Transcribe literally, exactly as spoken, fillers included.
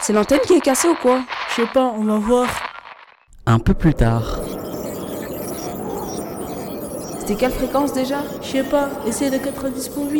C'est l'antenne qui est cassée ou quoi? Je sais pas, on va voir. Un peu plus tard. C'était quelle fréquence déjà? Je sais pas, essaye de quatre-vingt-dix virgule huit.